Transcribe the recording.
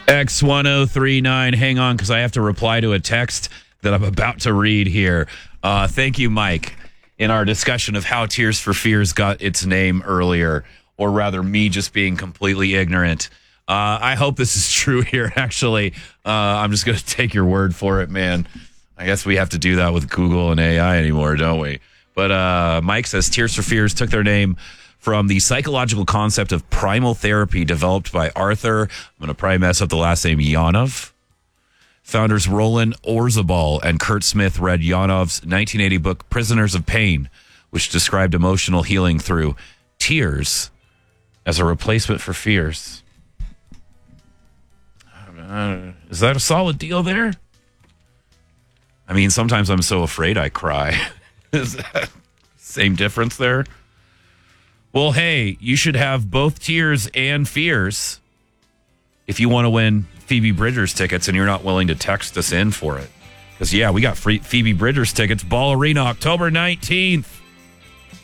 X1039. Hang on, because I have to reply to a text that I'm about to read here. Thank you, Mike. In our discussion of how Tears for Fears got its name earlier, or rather me just being completely ignorant. I hope this is true here, actually. I'm just going to take your word for it, man. I guess we have to do that with Google and AI anymore, don't we? But Mike says Tears for Fears took their name from the psychological concept of primal therapy developed by Arthur, I'm going to probably mess up the last name, Yanov. Founders Roland Orzabal and Kurt Smith read Yanov's 1980 book, Prisoners of Pain, which described emotional healing through tears as a replacement for fears. Is that a solid deal there? I mean, sometimes I'm so afraid I cry. Is that same difference there? Well, hey, you should have both tears and fears if you want to win Phoebe Bridgers tickets and you're not willing to text us in for it. Because, yeah, we got free Phoebe Bridgers tickets, Ball Arena, October 19th.